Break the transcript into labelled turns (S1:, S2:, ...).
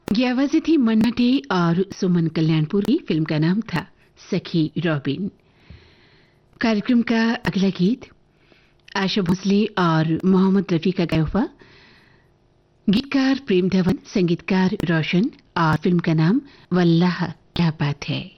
S1: ये आवाजें थी मन्ना डे और सुमन कल्याणपुर की। फिल्म का नाम था सखी रॉबिन। कार्यक्रम का अगला गीत आशा भोसले और मोहम्मद रफी का गाया हुआ। गीतकार प्रेम धवन, संगीतकार रोशन और फिल्म का नाम वल्लाह क्या बात है।